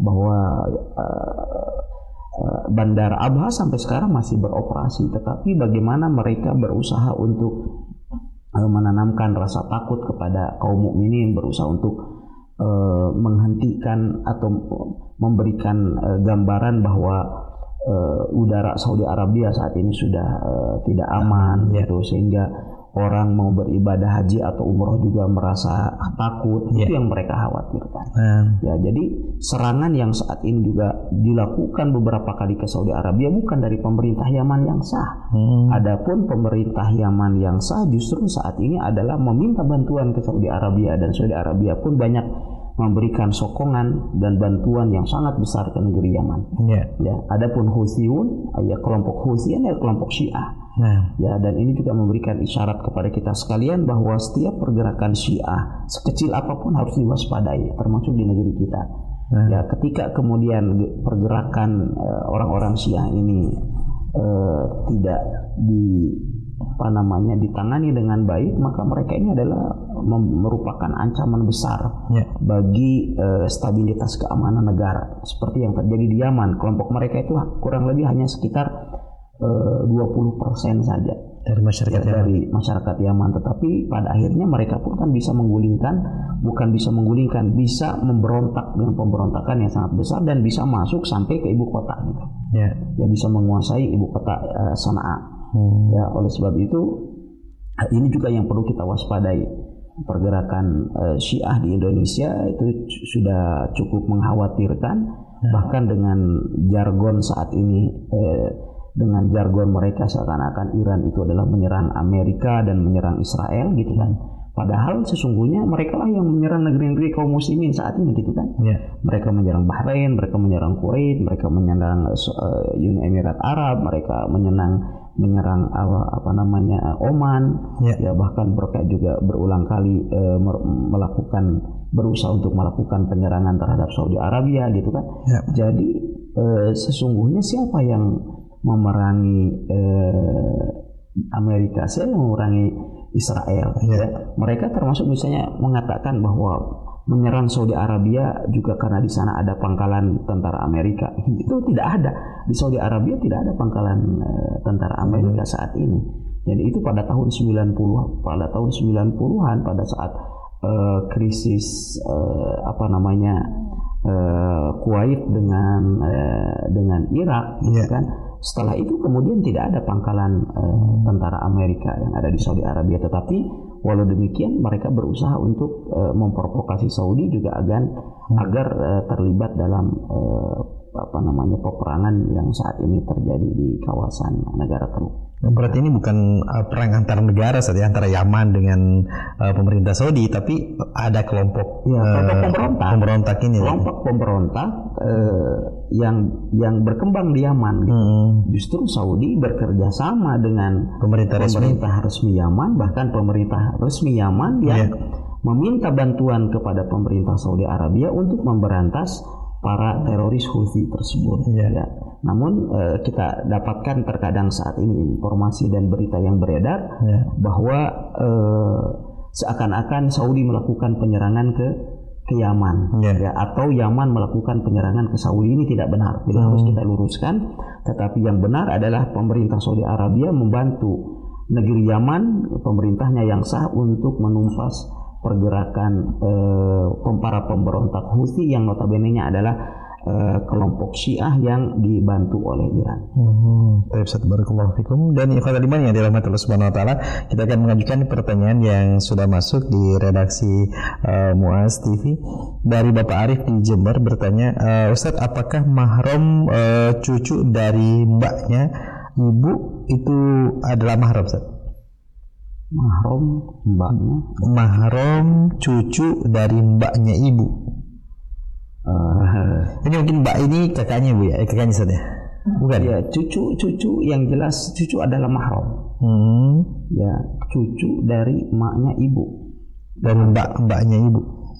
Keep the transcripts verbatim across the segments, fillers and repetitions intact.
bahwa uh, uh, Bandara Abha sampai sekarang masih beroperasi, tetapi bagaimana mereka berusaha untuk uh, menanamkan rasa takut kepada kaum mukminin, berusaha untuk uh, menghentikan atau memberikan uh, gambaran bahwa Uh, udara Saudi Arabia saat ini sudah uh, tidak aman, yeah. gitu, sehingga orang mau beribadah haji atau umroh juga merasa takut, yeah. itu yang mereka khawatirkan. Mm. Ya, jadi serangan yang saat ini juga dilakukan beberapa kali ke Saudi Arabia bukan dari pemerintah Yaman yang sah. Mm. Adapun pemerintah Yaman yang sah justru saat ini adalah meminta bantuan ke Saudi Arabia, dan Saudi Arabia pun banyak memberikan sokongan dan bantuan yang sangat besar ke negeri Yaman. Yeah. Ya, adapun Houthiyun, ya kelompok Houthi adalah kelompok Syiah. Nah. Ya, dan ini juga memberikan isyarat kepada kita sekalian bahwa setiap pergerakan Syiah sekecil apapun harus diwaspadai, termasuk di negeri kita. Nah. Ya, ketika kemudian pergerakan uh, orang-orang Syiah ini uh, tidak di apa namanya ditangani dengan baik, maka mereka ini adalah merupakan ancaman besar ya. bagi uh, stabilitas keamanan negara, seperti yang terjadi di Yaman. Kelompok mereka itu kurang lebih hanya sekitar uh, dua puluh persen saja dari masyarakat ya, dari masyarakat Yaman, tetapi pada akhirnya mereka pun kan bisa menggulingkan, bukan bisa menggulingkan, bisa memberontak dengan pemberontakan yang sangat besar dan bisa masuk sampai ke ibu kota gitu. Ya, ya bisa menguasai ibu kota uh, Sana'a. Hmm. Ya, oleh sebab itu ini juga yang perlu kita waspadai. Pergerakan uh, Syiah di Indonesia itu sudah cukup mengkhawatirkan, hmm. bahkan dengan jargon saat ini, eh, dengan jargon mereka seakan-akan Iran itu adalah menyerang Amerika dan menyerang Israel gitu kan. Padahal sesungguhnya mereka lah yang menyerang negeri-negeri kaum muslimin saat ini gitu kan. Yeah. Mereka menyerang Bahrain, mereka menyerang Kuwait, mereka menyerang uh, Uni Emirat Arab, mereka menyerang menyerang apa, apa namanya Oman. Yeah. Ya, bahkan mereka juga berulang kali uh, melakukan berusaha untuk melakukan penyerangan terhadap Saudi Arabia gitu kan. Yeah. Jadi uh, sesungguhnya siapa yang memerangi uh, Amerika? Siapa yang memerangi Israel? Yeah. Ya. Mereka termasuk misalnya mengatakan bahwa menyerang Saudi Arabia juga karena di sana ada pangkalan tentara Amerika. Itu tidak ada. Di Saudi Arabia tidak ada pangkalan uh, tentara Amerika saat ini. Jadi itu pada tahun sembilan puluh, pada tahun sembilan puluhan pada saat uh, krisis uh, apa namanya uh, Kuwait dengan uh, dengan Irak, gitu yeah. kan. Setelah itu kemudian tidak ada pangkalan uh, tentara Amerika yang ada di Saudi Arabia, tetapi walau demikian mereka berusaha untuk uh, memprovokasi Saudi juga agar hmm. agar uh, terlibat dalam uh, apa namanya peperangan yang saat ini terjadi di kawasan negara Teluk. Berarti ini bukan uh, perang antar negara saja antara Yaman dengan uh, pemerintah Saudi, tapi ada kelompok ya, kelompok uh, pemberontak, pemberontak ini, kelompok pemberontak uh, yang yang berkembang di Yaman. Gitu. Hmm. Justru Saudi bekerja sama dengan pemerintah, pemerintah resmi. resmi Yaman, bahkan pemerintah resmi Yaman yang yeah. meminta bantuan kepada pemerintah Saudi Arabia untuk memberantas para teroris Houthi tersebut. Yeah. Ya. Namun uh, kita dapatkan terkadang saat ini informasi dan berita yang beredar yeah. bahwa uh, seakan-akan Saudi melakukan penyerangan ke ke Yaman, yeah. ya, atau Yaman melakukan penyerangan ke Saudi. Ini tidak benar. Jadi hmm. harus kita luruskan. Tetapi yang benar adalah pemerintah Saudi Arabia membantu negeri Yaman, pemerintahnya yang sah, untuk menumpas pergerakan eh, para pemberontak Houthi yang notabene-nya adalah eh, kelompok Syiah yang dibantu oleh Iran. Hmm, barakallahu fikum. Dan ikhwan iman yang dirahmati Allah Subhanahu wa taala, kita akan mengajukan pertanyaan yang sudah masuk di redaksi uh, Muaz T V dari Bapak Arif di Jember, bertanya, uh, Ustadz, apakah mahram uh, cucu dari mbaknya ibu itu adalah mahram, Ustadz? Mahram mbaknya? Mahram cucu dari mbaknya ibu. Uh, ini mungkin mbak ini kakaknya bu ya, eh, kakaknya saja. Bukan ya, cucu cucu yang jelas cucu adalah mahram. Hmm. Ya, cucu dari maknya ibu dan mbak mbaknya ibu.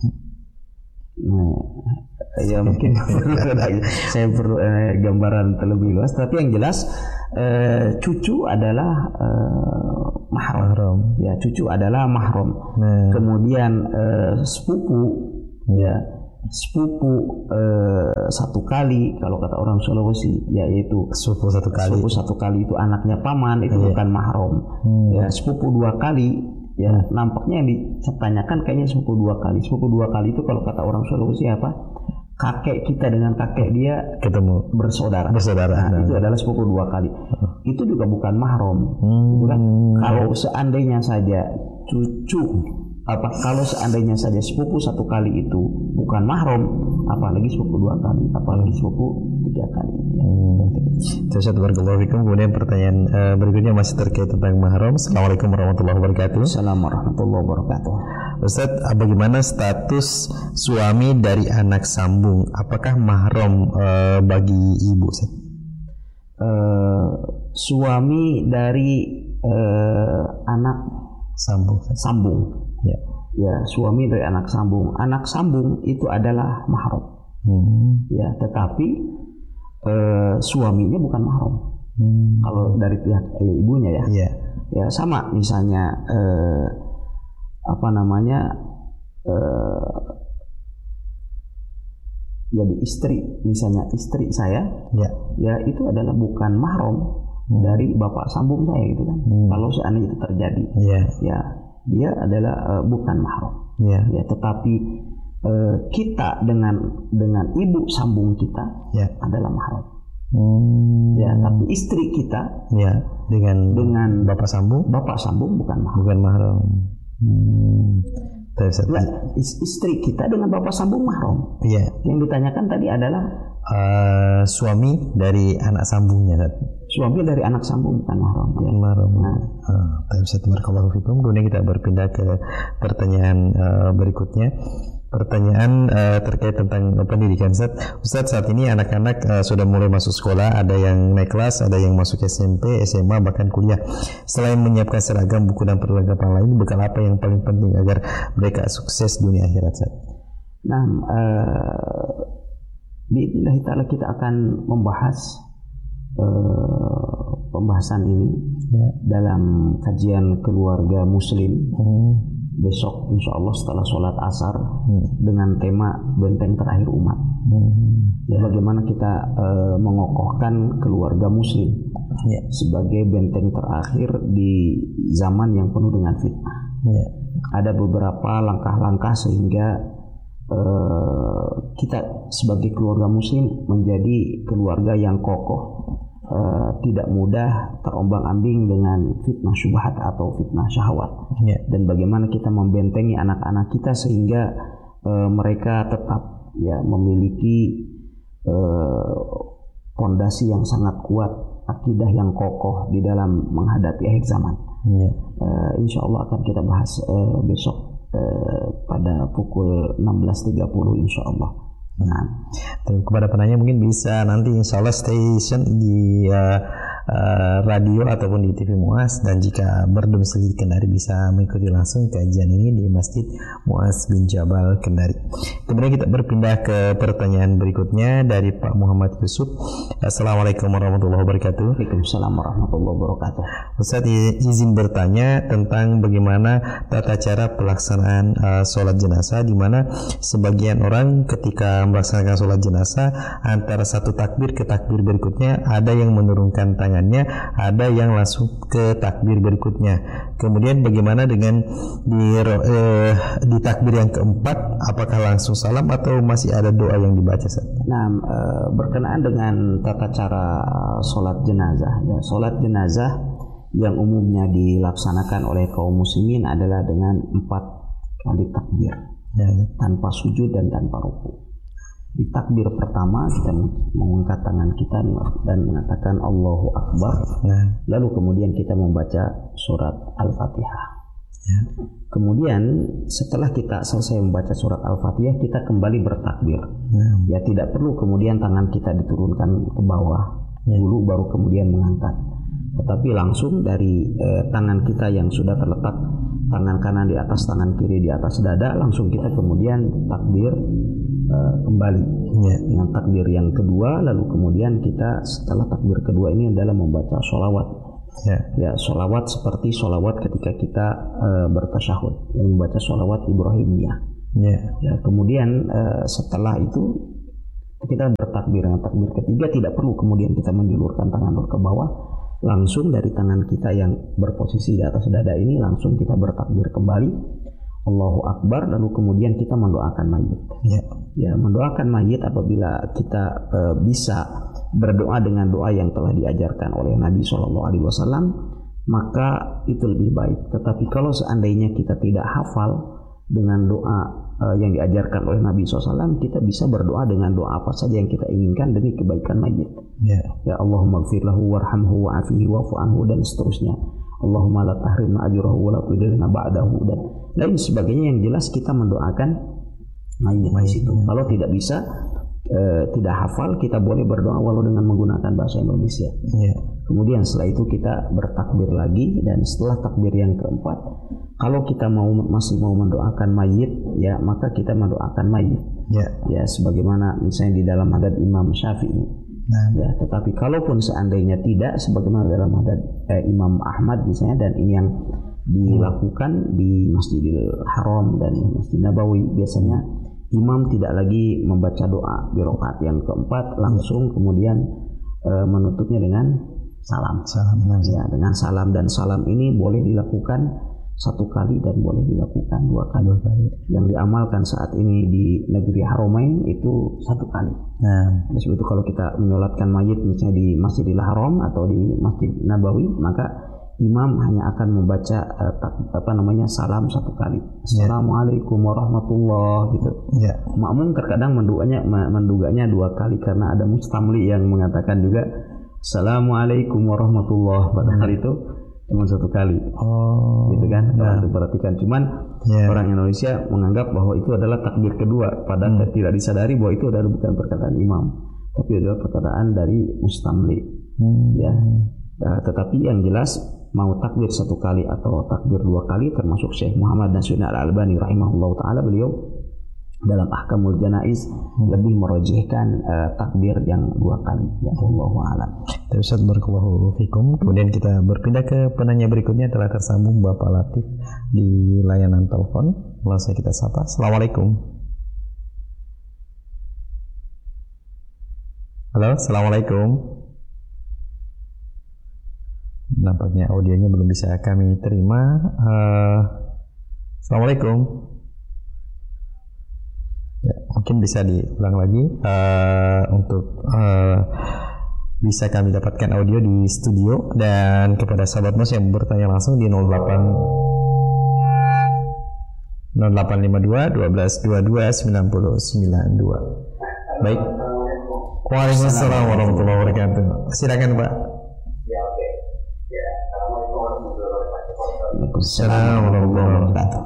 Nah, ya mungkin saya perlu eh, gambaran terlebih luas, tapi yang jelas eh, cucu adalah eh, mahram. mahram. Ya, cucu adalah mahram. Nah. Kemudian eh, sepupu, ya, sepupu eh, satu kali, kalau kata orang Sulawesi yaitu sepupu satu kali. Sepupu satu kali itu anaknya paman, itu yeah. bukan mahram. Hmm. Ya, sepupu dua kali, ya hmm. nampaknya yang ditanyakan kayaknya sepupu dua kali. Sepupu dua kali itu kalau kata orang Sulawesi apa? Kakek kita dengan kakek dia ketemu bersaudara. Bersaudara. Nah, itu adalah sepupu dua kali. Hmm. Itu juga bukan mahram. Hmm. Itu kan kalau seandainya saja cucu apa kalau seandainya saja sepupu satu kali itu bukan mahram, apalagi sepupu dua kali, apalagi sepupu tiga kali. Ya, hmm. Ustaz barakallahu fikum. Kemudian pertanyaan uh, berikutnya masih terkait tentang mahram. Assalamualaikum warahmatullahi wabarakatuh. Assalamualaikum warahmatullahi wabarakatuh. Ustaz, bagaimana status suami dari anak sambung? Apakah mahram uh, bagi ibu, Ustaz? Uh, suami dari uh, anak sambung, sambung. Ya. Ya, suami dari anak sambung. Anak sambung itu adalah mahram. Hmm. Ya, tetapi eh, suaminya bukan mahram. Hmm. Kalau dari pihak eh, ibunya ya. Yeah. Ya, sama misalnya eh, apa namanya? Eh, jadi istri, misalnya istri saya, yeah. ya itu adalah bukan mahram hmm. dari bapak sambung saya gitu kan. Hmm. Kalau seandainya itu terjadi. Yeah. Ya, dia adalah uh, bukan mahram, yeah. ya, tetapi uh, kita dengan dengan ibu sambung kita yeah. adalah mahram, hmm. ya, tapi istri kita, ya, dengan dengan bapak sambung, bapak sambung bukan mahram, bukan mahram. Hmm. Ya, istri kita dengan bapak sambung mahram. Iya. Yang ditanyakan tadi adalah uh, suami dari anak sambungnya. Suami dari anak sambung bukan mahram. Ya. Mahram. Nah. Uh, Barakallahu fikum. Kemudian kita berpindah ke pertanyaan uh, berikutnya. Pertanyaan uh, terkait tentang pendidikan, Ustaz. Ustaz, saat ini anak-anak uh, sudah mulai masuk sekolah, ada yang naik kelas, ada yang masuk S M P, S M A, bahkan kuliah. Selain menyiapkan seragam, buku dan perlengkapan lain, bekal apa yang paling penting agar mereka sukses dunia akhirat, Ustaz? Nah, uh, biidznillah ta'ala kita akan membahas uh, pembahasan ini ya. dalam kajian keluarga muslim. Hmm. Besok insya Allah setelah sholat asar hmm. dengan tema benteng terakhir umat. Hmm. Ya, bagaimana kita uh, mengokohkan keluarga muslim ya. sebagai benteng terakhir di zaman yang penuh dengan fitnah. Ya. Ada beberapa langkah-langkah sehingga uh, kita sebagai keluarga muslim menjadi keluarga yang kokoh. Uh, tidak mudah terombang-ambing dengan fitnah syubhat atau fitnah syahwat, yeah. dan bagaimana kita membentengi anak-anak kita sehingga uh, mereka tetap ya memiliki pondasi uh, yang sangat kuat, akidah yang kokoh di dalam menghadapi akhir zaman. Yeah. Uh, insya Allah akan kita bahas uh, besok uh, pada pukul enam belas tiga puluh insya Allah. Nah, kepada penanya mungkin bisa nanti insya Allah station di uh, uh, radio ataupun di T V Muas, dan jika berdomisili di Kendari bisa mengikuti langsung kajian ini di Masjid Muaz bin Jabal Kendari. Kemudian kita berpindah ke pertanyaan berikutnya dari Pak Muhammad Yusuf. Assalamualaikum warahmatullahi wabarakatuh. Waalaikumsalam warahmatullahi wabarakatuh. Ustaz, izin bertanya tentang bagaimana tata cara pelaksanaan uh, sholat jenazah, di mana sebagian orang ketika melaksanakan sholat jenazah antara satu takbir ke takbir berikutnya ada yang menurunkan tangannya, ada yang langsung ke takbir berikutnya. Kemudian bagaimana dengan di, eh, di takbir yang keempat, apakah langsung salam atau masih ada doa yang dibaca? Nah, e, berkenaan dengan tata cara sholat jenazah, ya, sholat jenazah yang umumnya dilaksanakan oleh kaum muslimin adalah dengan empat kali takbir, ya, tanpa sujud dan tanpa ruku. Di takbir pertama kita mengangkat tangan kita dan mengatakan Allahu Akbar. Nah. Lalu kemudian kita membaca surat Al-Fatihah. Ya. Kemudian setelah kita selesai membaca surat Al-Fatihah, kita kembali bertakbir. Ya. Ya, tidak perlu kemudian tangan kita diturunkan ke bawah, ya, dulu baru kemudian mengangkat. Tetapi langsung dari eh, tangan kita yang sudah terletak, tangan kanan di atas, tangan kiri di atas dada, langsung kita kemudian takbir uh, kembali, ya, dengan takbir yang kedua. Lalu kemudian kita setelah takbir kedua ini adalah membaca sholawat, ya, ya, sholawat seperti sholawat ketika kita uh, bertasyahud, yang membaca sholawat Ibrahimiyah, Yeah. Ya, kemudian uh, setelah itu kita bertakbir. Nah, takbir ketiga tidak perlu kemudian kita menjulurkan tangan ke bawah, langsung dari tangan kita yang berposisi di atas dada ini langsung kita bertakbir kembali, Allahu Akbar, lalu kemudian kita mendoakan mayit. Ya, ya mendoakan mayit apabila kita e, bisa berdoa dengan doa yang telah diajarkan oleh Nabi shallallahu alaihi wasallam, maka itu lebih baik. Tetapi kalau seandainya kita tidak hafal dengan doa uh, yang diajarkan oleh Nabi shallallahu alaihi wasallam, kita bisa berdoa dengan doa apa saja yang kita inginkan demi kebaikan mayit. Ya, ya Allahumma gfir lahu warhamhu wa'afihi wa'fu anhu, dan seterusnya. Allahumma la tahrimna ajrahu wa la tudilna ba'dahu, dan lain sebagainya. Yang jelas kita mendoakan mayit di situ. Kalau tidak bisa, uh, tidak hafal, kita boleh berdoa walau dengan menggunakan bahasa Indonesia. Ya. Kemudian setelah itu kita bertakbir lagi, dan setelah takbir yang keempat, kalau kita mau masih mau mendoakan mayit, ya maka kita mendoakan mayit. Ya, ya sebagaimana misalnya di dalam hadats Imam Syafi'i. Nah. Ya, tetapi kalaupun seandainya tidak, sebagaimana dalam hadats eh, Imam Ahmad misalnya, dan ini yang dilakukan di Masjidil Haram dan Masjid Nabawi, biasanya imam tidak lagi membaca doa di rakaat yang keempat, langsung kemudian eh, menutupnya dengan salam. Salam, ya, dengan salam, dan salam ini boleh dilakukan satu kali dan boleh dilakukan dua kali. Dua kali. Yang diamalkan saat ini di negeri Haramain itu satu kali. Nah, oleh sebab itu kalau kita menyolatkan mayit misalnya di Masjidil Haram atau di Masjid Nabawi, maka imam hanya akan membaca uh, tak, apa namanya salam satu kali. Assalamualaikum warahmatullahi gitu. Ya. Makmum terkadang menduganya menduganya dua kali, karena ada mustamli yang mengatakan juga Assalamualaikum warahmatullahi, padahal itu cuma satu kali. Oh, gitu kan. nah. Itu perhatikan. Cuman yeah. orang Indonesia menganggap bahwa itu adalah takbir kedua, padahal hmm. tidak disadari bahwa itu adalah bukan perkataan imam, tapi adalah perkataan dari mustamli. Hmm. Ya. Nah, tetapi yang jelas mau takbir satu kali atau takbir dua kali, termasuk Syekh Muhammad Nasiruddin Al-Albani rahimahullah taala, beliau dalam Ahkamul Janaiz hmm. lebih merojihkan uh, takbir yang dua kali. Ya Allahu a'lam. Ustaz barakallahu fikum. Kemudian kita berpindah ke penanya berikutnya, telah tersambung Bapak Latif di layanan telepon. Langsung kita sapa. Assalamualaikum. Halo, assalamualaikum. Nampaknya audionya belum bisa kami terima. Uh, assalamualaikum. Ya, mungkin bisa diulang lagi uh, untuk uh, bisa kami dapatkan audio di studio. Dan kepada sahabat Mas yang bertanya langsung di nol delapan lima dua satu dua dua dua sembilan nol sembilan dua. Baik. Waalaikumsalam warahmatullahi wabarakatuh. Silakan Pak. Ya, oke. Ya, assalamualaikum warahmatullahi wabarakatuh. Waalaikumsalam warahmatullahi wabarakatuh.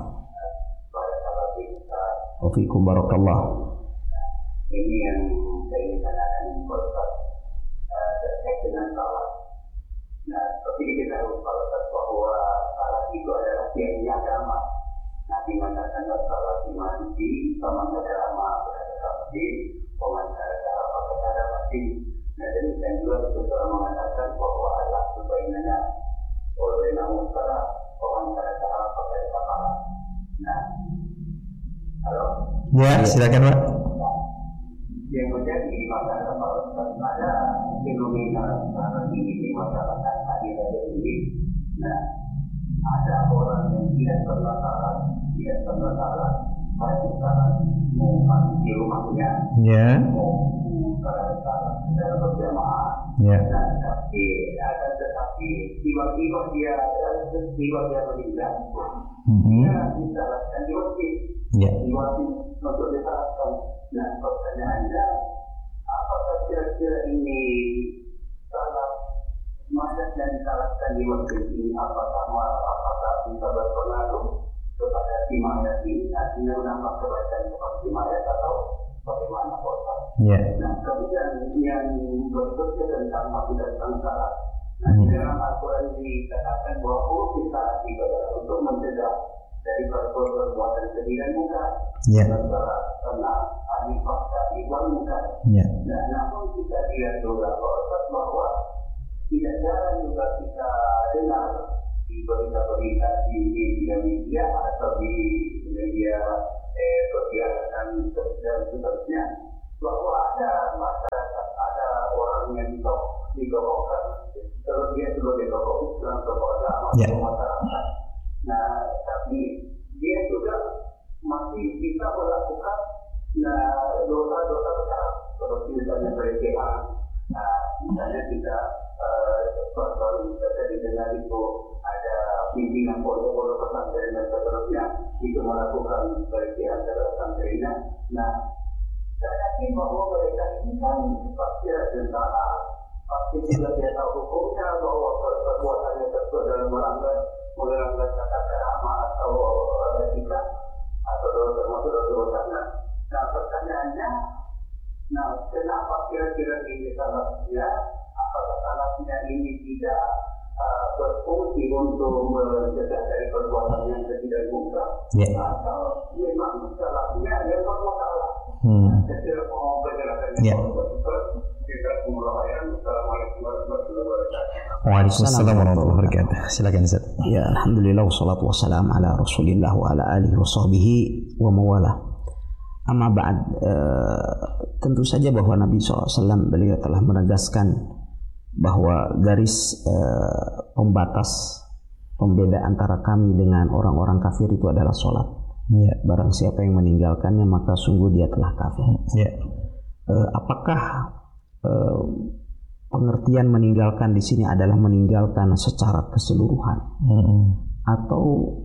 Wafikum barakallah. Ini yang saya ingin tanyakan Ustaz terkait dengan salat. Nah, seperti diketahui Ustaz bahwa salat itu adalah tiangnya agama. Nabi mengatakan salat iman di paman agama berada masjid, paman agama berada masjid. Nah, demikian juga Rasulullah mengatakan bahwa Allah subhanahu wa taala salat, paman agama berada sama. Nah, halo. Ya, silakan Pak. Yang menjadi masalah kalau ada fenomena sekarang ini di masyarakat ada ini. Nah, ada orang yang tidak pernah salah, tidak pernah salah, baik salah mau di rumahnya, ya, mau salah secara berjamaah. Ya. Nah, tapi ada tetapi tiba-tiba dia tiba dia meninggal, mm-hmm. dia disalahkan di masjid. Ya. Diwajib untuk disalahkan. Nah, pertanyaannya, apakah kira-kira ini salah mayat yang disalahkan di masjid ini? Apakah apakah bisa berpengaruh kepada si mayat ini? Artinya menambah kebaikan kepada si mayat atau bagaimana Pak? Ya. Nah, kemudian yang berikutnya tentang mati dan salah. Nah, di dalam Al-Quran dikatakan bahwa fungsi salat itu adalah untuk mencegah dari perbuatan keji dan munkar. Ya. Karena ahli fakta iwan munkar. Ya. Nah, namun kita lihat juga bahwa tidak jarang juga kita dengar di berita-berita di media-media atau di media eh, kegiatan dan seterusnya, bahwa ada masyarakat, ada orang yang digokokan, kalau dia sebagai tokoh Islam, tokoh agama, yeah. tokoh masyarakat. Nah, tapi dia juga masih bisa melakukan nah, dosa-dosa besar, seperti misalnya pelecehan. Nah, misalnya kita baru kita didengar itu ada pimpinan pondok-pondok pesantren dan seterusnya itu melakukan pelecehan terhadap santrinya. Nah, saya yakin bahwa mereka ini kan pasti ada pasti juga dia tahu hukumnya bahwa perbuatannya tersebut dalam melanggar melanggar tata krama atau etika atau termasuk dosa. Nah, pertanyaannya, nah kenapa kira-kira ini salahnya? Apakah salahnya ini tidak uh, berfungsi untuk mencegah dari perbuatan yang tidak muka, yeah. atau memang salahnya yang bermasalah? Hmm. Saya tidak mau penjelasannya. Yeah. Waalaikumsalam warahmatullahi wabarakatuh. Silakan Ustaz. Ya, alhamdulillah wassalatu wassalamu ala Rasulillah wa ala alihi wa sahbihi wa mawalah. Amma ba'd, uh, tentu saja bahwa Nabi shallallahu alaihi wasallam beliau telah menegaskan bahwa garis uh, pembatas pembeda antara kami dengan orang-orang kafir itu adalah sholat. Ya. Barang siapa yang meninggalkannya maka sungguh dia telah kafir. Ya. Uh, apakah uh, pengertian meninggalkan di sini adalah meninggalkan secara keseluruhan, mm-hmm. atau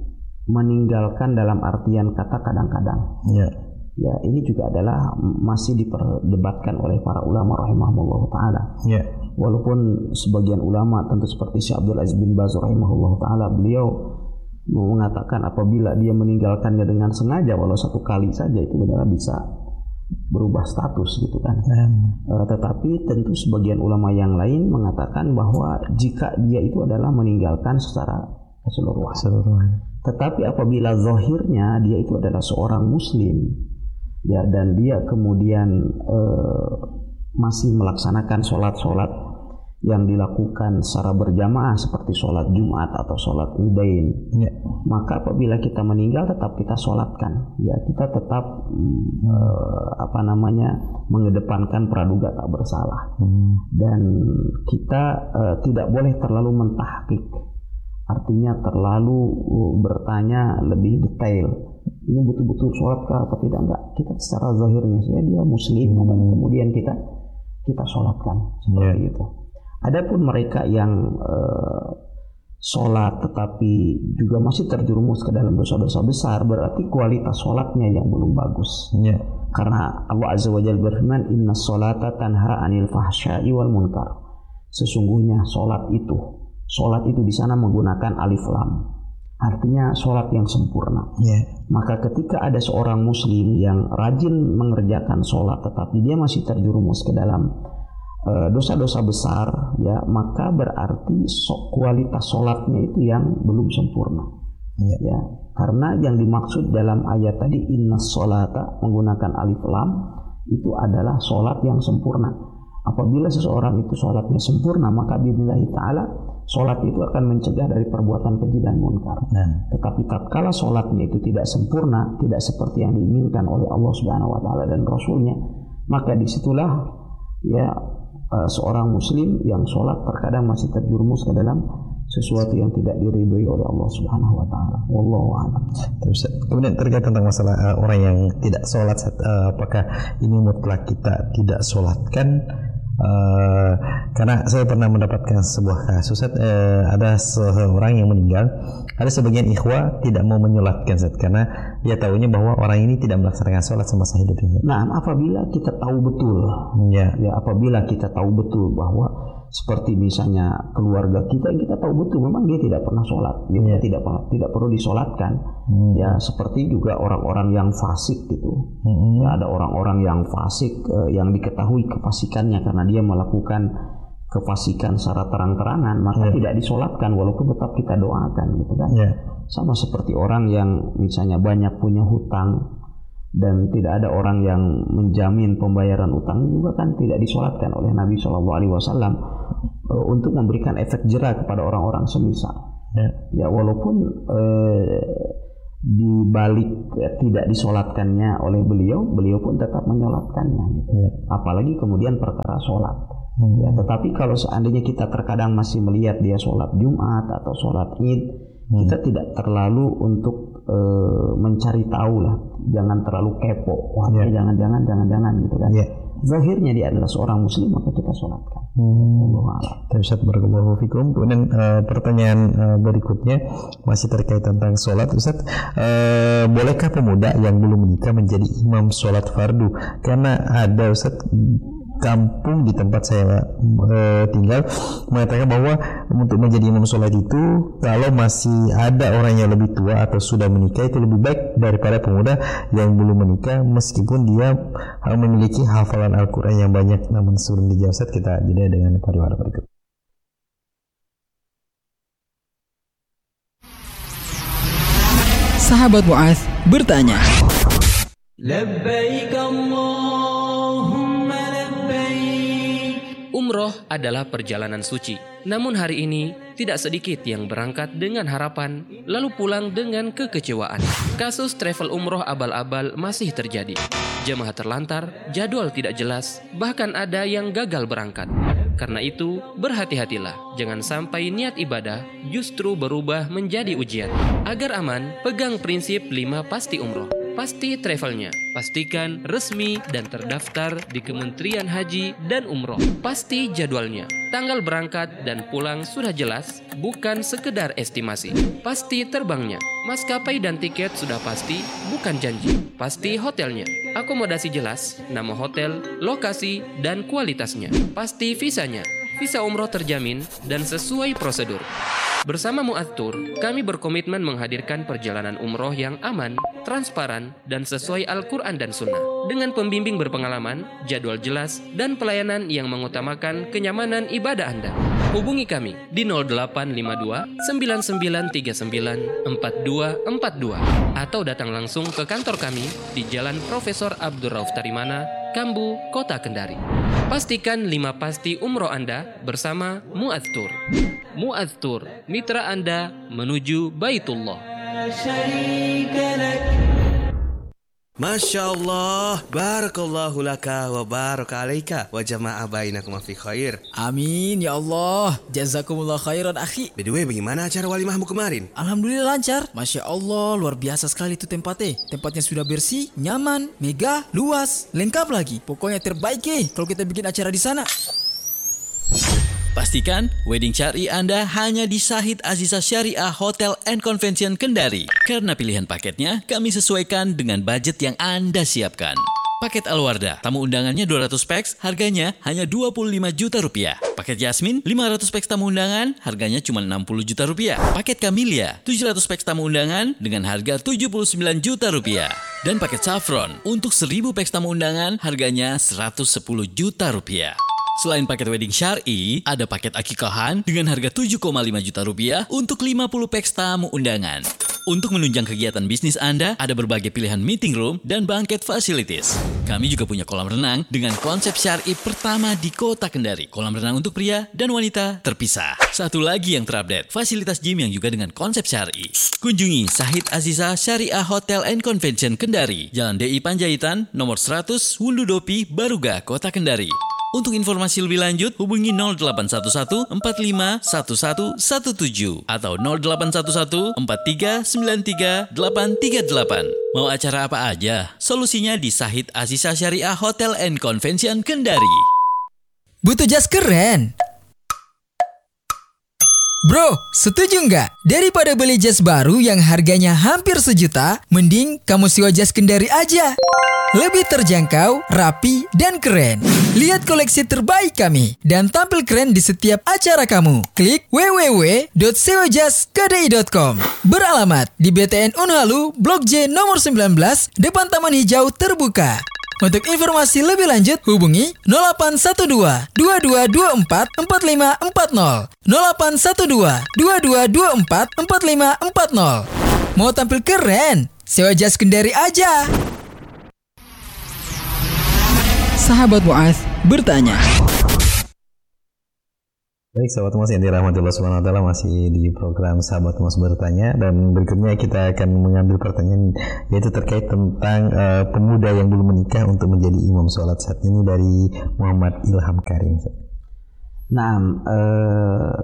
meninggalkan dalam artian kata kadang-kadang? Ya. Ya, ini juga adalah masih diperdebatkan oleh para ulama rahimahullah taala. Ya. Walaupun sebagian ulama tentu seperti Syekh Abdul Aziz bin Baz rahimahullah taala, beliau mengatakan apabila dia meninggalkannya dengan sengaja walau satu kali saja itu benar bisa berubah status gitu kan. Hmm. Uh, tetapi tentu sebagian ulama yang lain mengatakan bahwa jika dia itu adalah meninggalkan secara keseluruhan. keseluruhan. Tetapi apabila zahirnya dia itu adalah seorang muslim, ya, dan dia kemudian uh, masih melaksanakan sholat-sholat yang dilakukan secara berjamaah seperti sholat Jumat atau sholat Idain, ya. Maka apabila kita meninggal tetap kita sholatkan, ya, kita tetap hmm. uh, apa namanya mengedepankan praduga tak bersalah, hmm. dan kita uh, tidak boleh terlalu mentahqiq, artinya terlalu uh, bertanya lebih detail. Ini betul-betul sholat kah atau tidak? Enggak, kita secara zahirnya saja dia muslim, hmm. dan kemudian kita kita sholatkan seperti yeah. itu. Adapun mereka yang uh, sholat tetapi juga masih terjerumus ke dalam dosa-dosa besar, berarti kualitas sholatnya yang belum bagus. Yeah. Karena Allah Azza wa Jalla berfirman, Inna sholata tanha anil fahsya'i wal munkar. Sesungguhnya sholat itu, sholat itu di sana menggunakan alif lam. Artinya sholat yang sempurna. Yeah. Maka ketika ada seorang muslim yang rajin mengerjakan sholat tetapi dia masih terjerumus ke dalam uh, dosa-dosa besar, ya, maka berarti so, kualitas sholatnya itu yang belum sempurna. Yeah. Ya, karena yang dimaksud dalam ayat tadi inna sholata menggunakan alif lam itu adalah sholat yang sempurna. Apabila seseorang itu sholatnya sempurna, maka biidznillah ta'ala sholat itu akan mencegah dari perbuatan keji dan munkar. Nah. Tetapi tatkala sholatnya itu tidak sempurna, tidak seperti yang diinginkan oleh Allah Subhanahu Wa Taala dan Rasulnya, maka disitulah ya uh, seorang muslim yang sholat terkadang masih terjerumus ke dalam sesuatu yang tidak diridhoi oleh Allah Subhanahu Wa Taala. Wallahu a'lam. Kemudian terkait tentang masalah uh, orang yang tidak sholat, uh, apakah ini mutlak kita tidak sholatkan? Uh, karena saya pernah mendapatkan sebuah kasus, uh, ada seorang yang meninggal, ada sebagian ikhwah tidak mau menyolatkan, Zat, karena dia tahunya bahwa orang ini tidak melaksanakan sholat semasa hidupnya. Nah, apabila kita tahu betul, ya, ya apabila kita tahu betul bahwa seperti misalnya keluarga kita yang kita tahu betul memang dia tidak pernah sholat, ya, yeah. tidak tidak perlu disolatkan. Hmm. Ya, seperti juga orang-orang yang fasik gitu. Hmm. Ya, ada orang-orang yang fasik eh, yang diketahui kefasikannya karena dia melakukan kefasikan secara terang-terangan, maka yeah. tidak disolatkan walaupun tetap kita doakan gitu kan. Yeah. Sama seperti orang yang misalnya banyak punya hutang dan tidak ada orang yang menjamin pembayaran utang, juga kan tidak disolatkan oleh Nabi Shallallahu Alaihi Wasallam uh, untuk memberikan efek jera kepada orang-orang semisal. Ya, ya walaupun uh, di balik ya, tidak disolatkannya oleh beliau, beliau pun tetap menyolatkannya gitu. Ya. Apalagi kemudian perkara sholat. Hmm. Ya, tetapi kalau seandainya kita terkadang masih melihat dia sholat Jumat atau sholat Id, hmm. kita tidak terlalu untuk e, mencari tahu lah, jangan terlalu kepo. Wah, ya. jangan-jangan, jangan-jangan gitu kan. Ya. Zahirnya dia adalah seorang muslim, maka kita sholatkan. Hmm. Ustaz barakallahu fikum. Kemudian uh, pertanyaan uh, berikutnya masih terkait tentang sholat, Ustaz. Uh, bolehkah pemuda yang belum menikah menjadi imam sholat fardu? Karena ada Ustaz kampung di tempat saya uh, tinggal mengatakan bahwa untuk menjadi imam sholat itu kalau masih ada orang yang lebih tua atau sudah menikah itu lebih baik daripada pemuda yang belum menikah meskipun dia memiliki hafalan Al-Quran yang banyak. Namun sebelum dijawab Ustaz, kita jeda dengan pariwara berikut. Sahabat Mu'adz bertanya. Labbaik Allahumma labbaik. Umroh adalah perjalanan suci. Namun hari ini tidak sedikit yang berangkat dengan harapan lalu pulang dengan kekecewaan. Kasus travel umroh abal-abal masih terjadi. Jemaah terlantar, jadwal tidak jelas, bahkan ada yang gagal berangkat. Karena itu, berhati-hatilah. Jangan sampai niat ibadah justru berubah menjadi ujian. Agar aman, pegang prinsip lima pasti umroh. Pasti travelnya, pastikan resmi dan terdaftar di Kementerian Haji dan Umroh. Pasti jadwalnya, tanggal berangkat dan pulang sudah jelas, bukan sekedar estimasi. Pasti terbangnya, maskapai dan tiket sudah pasti, bukan janji. Pasti hotelnya, akomodasi jelas, nama hotel, lokasi, dan kualitasnya. Pasti visanya, visa umroh terjamin dan sesuai prosedur. Bersama Mu'adz Tour, kami berkomitmen menghadirkan perjalanan umroh yang aman, transparan, dan sesuai Al-Quran dan Sunnah. Dengan pembimbing berpengalaman, jadwal jelas, dan pelayanan yang mengutamakan kenyamanan ibadah Anda. Hubungi kami di nol delapan lima dua sembilan sembilan tiga sembilan empat dua empat dua atau datang langsung ke kantor kami di Jalan Profesor Abdul Rauf Tarimana, Kambu, Kota Kendari. Pastikan lima pasti umroh Anda bersama Mu'adz Tour. Mu'adz Tour, mitra Anda menuju Baitullah. Masya Allah, barakallahu laka wa baraka alaika wa jama'a bainakum fi khair. Amin ya Allah, jazakumullah khairan akhi. By the way, bagaimana acara walimahmu kemarin? Alhamdulillah lancar. Masya Allah, luar biasa sekali itu tempatnya. Tempatnya sudah bersih, nyaman, megah, luas, lengkap lagi. Pokoknya terbaik eh kalau kita bikin acara di sana. Pastikan wedding syari Anda hanya di Syahid Azizah Syariah Hotel and Convention Kendari. Karena pilihan paketnya kami sesuaikan dengan budget yang Anda siapkan. Paket Al-Wardah, tamu undangannya dua ratus peks, harganya hanya dua puluh lima juta rupiah. Paket Yasmin, lima ratus peks tamu undangan, harganya cuma enam puluh juta rupiah. Paket Camellia, tujuh ratus peks tamu undangan dengan harga tujuh puluh sembilan juta rupiah. Dan paket Saffron, untuk seribu peks tamu undangan, harganya seratus sepuluh juta rupiah. Selain paket wedding syar'i, ada paket akikahan dengan harga tujuh koma lima juta rupiah untuk lima puluh peks tamu undangan. Untuk menunjang kegiatan bisnis Anda, ada berbagai pilihan meeting room dan banquet facilities. Kami juga punya kolam renang dengan konsep syar'i pertama di Kota Kendari. Kolam renang untuk pria dan wanita terpisah. Satu lagi yang terupdate, fasilitas gym yang juga dengan konsep syar'i. Kunjungi Syahid Azizah Syariah Hotel and Convention Kendari, Jalan D I Panjaitan, nomor seratus, Wundudopi, Baruga, Kota Kendari. Untuk informasi lebih lanjut, hubungi nol delapan satu satu empat lima satu satu satu tujuh atau nol delapan satu satu empat tiga sembilan tiga delapan tiga delapan. Mau acara apa aja? Solusinya di Syahid Azizah Syariah Hotel and Convention Kendari. Butuh jas keren? Bro, setuju nggak? Daripada beli jas baru yang harganya hampir sejuta, mending kamu sewa jas Kendari aja. Lebih terjangkau, rapi, dan keren. Lihat koleksi terbaik kami dan tampil keren di setiap acara kamu. Klik w w w dot sewa jas k d i dot com. Beralamat di B T N Unhalu, Blok J nomor sembilan belas, depan Taman Hijau Terbuka. Untuk informasi lebih lanjut, hubungi nol delapan satu dua dua dua dua empat empat lima empat nol, nol delapan satu dua dua dua dua empat empat lima empat nol. Mau tampil keren? Sewa jas Kendari aja. Sahabat Mu'adz bertanya. Baik, sahabat Mas yang dirahmati Allah Subhanahu wa taala, masih di program Sahabat Mas Bertanya, dan berikutnya kita akan mengambil pertanyaan yaitu terkait tentang uh, pemuda yang belum menikah untuk menjadi imam sholat saat ini dari Muhammad Ilham Karim. Nah, uh,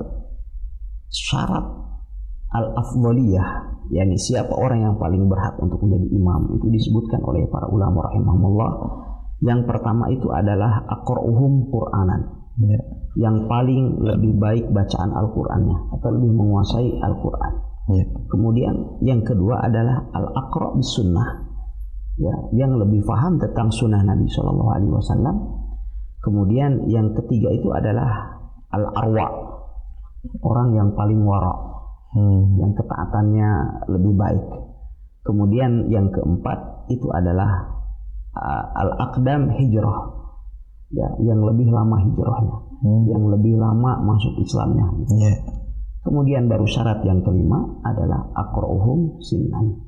syarat al-afdhaliyah, yakni siapa orang yang paling berhak untuk menjadi imam, itu disebutkan oleh para ulama rahimahumullah. Yang pertama itu adalah aqra'uhum Qur'anan. Ya. Yang paling lebih baik bacaan Al-Qur'annya atau lebih menguasai Al-Qur'an. Ya. Kemudian yang kedua adalah al-aqra' bis sunnah, ya, yang lebih paham tentang sunnah Nabi Shallallahu Alaihi Wasallam. Kemudian yang ketiga itu adalah al-arwa, orang yang paling wara, hmm. yang ketaatannya lebih baik. Kemudian yang keempat itu adalah uh, al-aqdam hijrah, ya, yang lebih lama hijrahnya, hmm. yang lebih lama masuk Islamnya. Gitu. Yeah. Kemudian baru syarat yang kelima adalah aqra'uhum sinnan.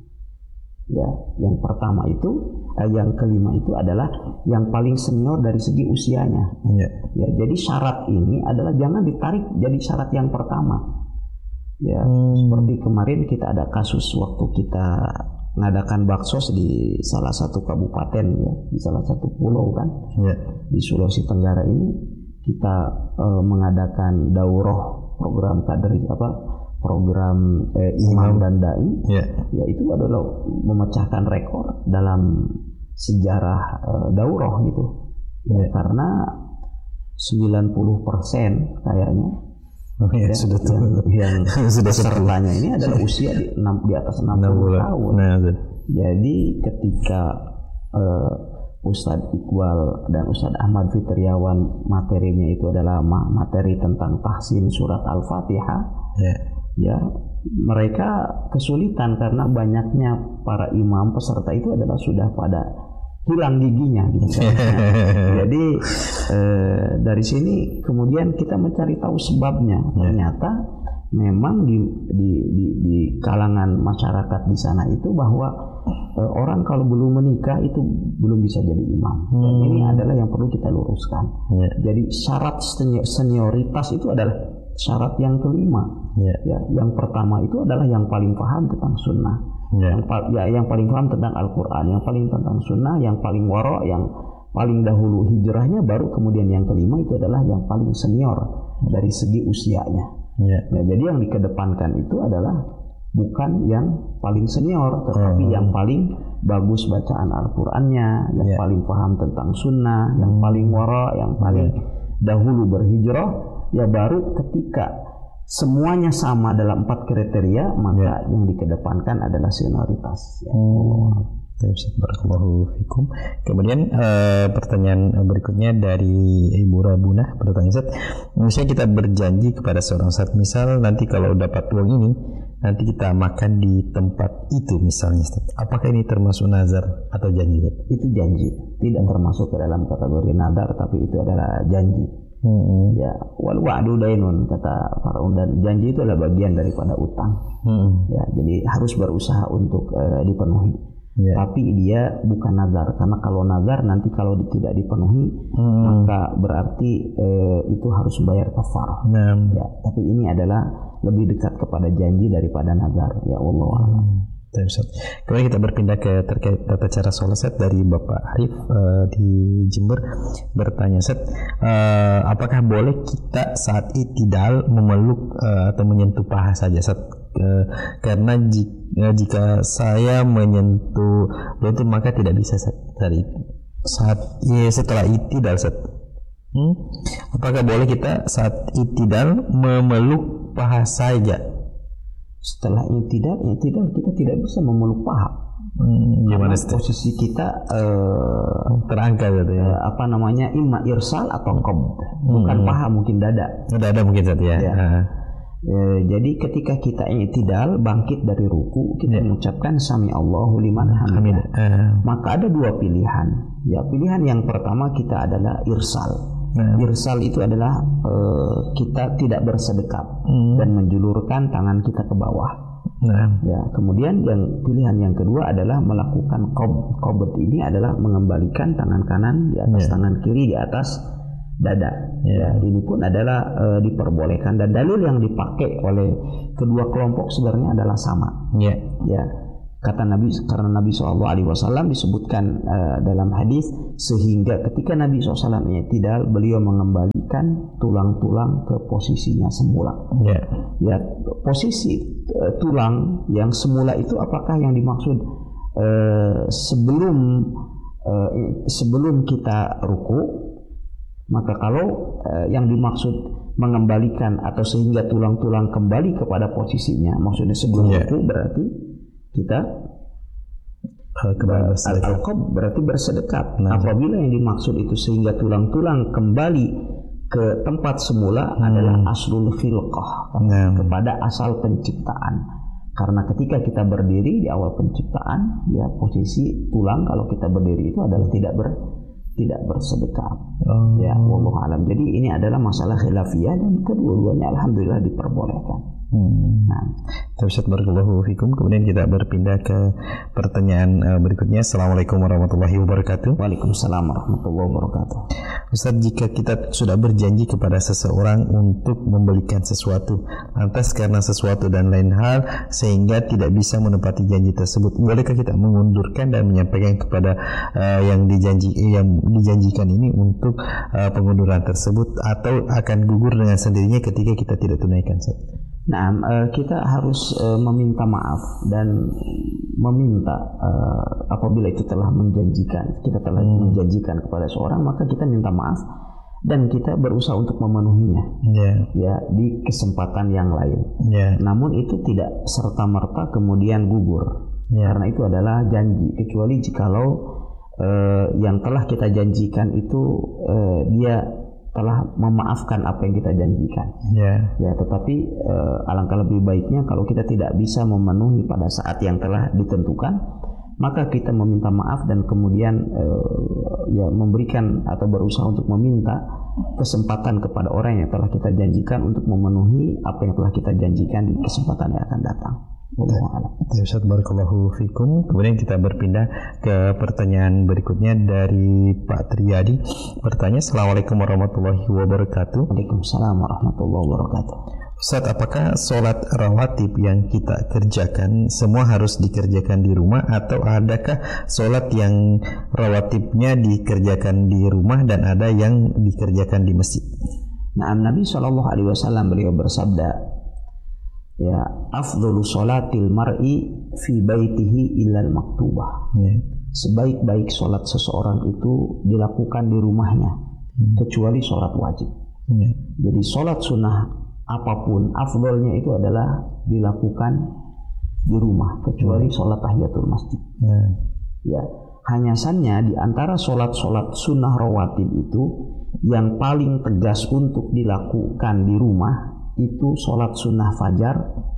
Ya, yang pertama itu, eh, yang kelima itu adalah yang paling senior dari segi usianya. Yeah. Ya, jadi syarat ini adalah jangan ditarik jadi syarat yang pertama. Ya, hmm. seperti kemarin kita ada kasus waktu kita mengadakan baksos di salah satu kabupaten, ya, di salah satu pulau kan, yeah. di Sulawesi Tenggara ini kita uh, mengadakan daurah program kader apa program eh, imam dan dai, yeah. ya itu adalah memecahkan rekor dalam sejarah uh, daurah gitu, yeah. ya, karena sembilan puluh persen kayaknya. Oh, ya, ya, sudah yang, yang sudah pesertanya ini adalah usia di, enam, di atas enam puluh tahun. Nah, jadi ketika uh, Ustadz Iqbal dan Ustadz Ahmad Fitriawan materinya itu adalah materi tentang tahsin surat Al-Fatihah, yeah. ya, mereka kesulitan karena banyaknya para imam peserta itu adalah sudah pada hilang giginya gitu kan. Jadi eh, dari sini kemudian kita mencari tahu sebabnya. Ternyata memang di di di, di kalangan masyarakat di sana itu bahwa eh, orang kalau belum menikah itu belum bisa jadi imam. Dan ini adalah yang perlu kita luruskan. Yeah. Jadi syarat senioritas itu adalah syarat yang kelima. Yeah. Ya, yang pertama itu adalah yang paling paham tentang sunnah. Yeah. Yang, ya, yang paling paham tentang Al-Quran, yang paling tentang sunnah, yang paling wara, yang paling dahulu hijrahnya, baru kemudian yang kelima itu adalah yang paling senior dari segi usianya. Yeah. Ya, jadi yang dikedepankan itu adalah bukan yang paling senior, tetapi uh-huh. yang paling bagus bacaan Al-Qurannya, yang yeah. paling paham tentang sunnah, yang paling wara, yang paling yeah. dahulu berhijrah, ya baru ketika semuanya sama dalam empat kriteria, maka ya. yang dikedepankan adalah senioritas. Ya. Hmm. Barakallahu fikum. Kemudian uh, pertanyaan berikutnya dari Ibu Rabunah bertanya, Ustaz, misalnya kita berjanji kepada seorang Ustaz, misal nanti kalau dapat uang ini nanti kita makan di tempat itu misalnya, Ustaz, apakah ini termasuk nazar atau janji, Ustaz? Itu janji, tidak termasuk ke dalam kategori nazar, tapi itu adalah janji. Hmm. Ya, wal wa'du dainun, kata para undan, janji itu adalah bagian daripada utang. Hmm. Ya, jadi harus berusaha untuk uh, dipenuhi. Yeah. Tapi dia bukan nazar, karena kalau nazar nanti kalau tidak dipenuhi, hmm. maka berarti uh, itu harus bayar kafarah. Nah. Ya, tapi ini adalah lebih dekat kepada janji daripada nazar. Ya Allah. Hmm. Kemudian kita berpindah ke terkait tata cara sholat, Set, dari Bapak Arif uh, di Jember bertanya, Set, uh, apakah boleh kita saat i'tidal memeluk uh, atau menyentuh paha saja, Set? Uh, karena jika, jika saya menyentuh lutut maka tidak bisa, Set, dari saat ya, setelah i'tidal, Set. Hmm? Apakah boleh kita saat i'tidal memeluk paha saja? Setelah i'tidal, i'tidal kita tidak bisa memeluk paha. Hmm, gimana posisi kita uh, terangkat gitu ya. Uh, apa namanya, imma irsal atau qabd. Bukan hmm. paha, mungkin dada. Dada mungkin saja ya. ya. Uh. Uh, jadi ketika kita i'tidal bangkit dari ruku, kita yeah. mengucapkan sami Allahu liman hamidah. Uh. Maka ada dua pilihan. Ya, pilihan yang pertama kita adalah irsal. Nah. Irsal itu adalah uh, kita tidak bersedekap hmm. dan menjulurkan tangan kita ke bawah. Nah. Ya, kemudian yang pilihan yang kedua adalah melakukan qabd. Qabd ini adalah mengembalikan tangan kanan di atas yeah. tangan kiri di atas dada. Ya, ini pun adalah uh, diperbolehkan, dan dalil yang dipakai oleh kedua kelompok sebenarnya adalah sama. Ya, ya. Kata Nabi, karena Nabi shallallahu alaihi wasallam disebutkan uh, dalam hadis, sehingga ketika Nabi shallallahu alaihi wasallam i'tidal, beliau mengembalikan tulang-tulang ke posisinya semula. Ya, ya, posisi uh, tulang yang semula itu apakah yang dimaksud uh, sebelum uh, sebelum kita ruku? Maka kalau uh, yang dimaksud mengembalikan atau sehingga tulang-tulang kembali kepada posisinya, maksudnya sebelum yeah. ruku, berarti kita al-alqab berarti bersedekap. Nah, apabila yang dimaksud itu sehingga tulang-tulang kembali ke tempat semula, hmm. adalah aslul khilqah, nah. kepada asal penciptaan. Karena ketika kita berdiri di awal penciptaan, ya posisi tulang kalau kita berdiri itu adalah tidak ber tidak bersedekap. Oh. Ya, wallahu alam. Jadi ini adalah masalah khilafiyah, dan kedua-duanya alhamdulillah diperbolehkan. Hmm. Nah, Ustaz barakallahu fikum. Kemudian kita berpindah ke pertanyaan uh, berikutnya. Assalamualaikum warahmatullahi wabarakatuh. Waalaikumsalam warahmatullahi wabarakatuh. Ustaz, jika kita sudah berjanji kepada seseorang untuk membelikan sesuatu, lantas karena sesuatu dan lain hal sehingga tidak bisa menepati janji tersebut, bolehkah kita mengundurkan dan menyampaikan kepada uh, yang dijanji yang dijanjikan ini untuk uh, pengunduran tersebut, atau akan gugur dengan sendirinya ketika kita tidak tunaikan? Nah, uh, kita harus uh, meminta maaf dan meminta uh, apabila itu telah menjanjikan, kita telah hmm. menjanjikan kepada seorang, maka kita minta maaf dan kita berusaha untuk memenuhinya, yeah. ya, di kesempatan yang lain. Yeah. Namun itu tidak serta merta kemudian gugur, yeah. karena itu adalah janji, kecuali jikalau uh, yang telah kita janjikan itu uh, dia telah memaafkan apa yang kita janjikan. Yeah. Ya, tetapi uh, alangkah lebih baiknya kalau kita tidak bisa memenuhi pada saat yang telah ditentukan, maka kita meminta maaf dan kemudian uh, ya memberikan atau berusaha untuk meminta kesempatan kepada orang yang telah kita janjikan untuk memenuhi apa yang telah kita janjikan di kesempatan yang akan datang. Ustaz barakallahu fikum. Kemudian kita berpindah ke pertanyaan berikutnya dari Pak Triyadi. Bertanya, Assalamualaikum warahmatullahi wabarakatuh. Waalaikumsalam warahmatullahi wabarakatuh. Ustaz, apakah sholat rawatib yang kita kerjakan semua harus dikerjakan di rumah, atau adakah sholat yang rawatibnya dikerjakan di rumah dan ada yang dikerjakan di masjid? Nah, Nabi shallallahu alaihi wasallam beliau bersabda, ya, afdhalu sholatil mar'i fi baitihi illal maktubah. Yeah. Sebaik-baik sholat seseorang itu dilakukan di rumahnya, hmm. kecuali sholat wajib. Yeah. Jadi sholat sunnah apapun, afdhalnya itu adalah dilakukan di rumah, kecuali yeah. sholat tahiyatul masjid. Yeah. Ya, hanya saja di antara sholat-sholat sunnah rawatib itu yang paling tegas untuk dilakukan di rumah itu sholat sunnah fajar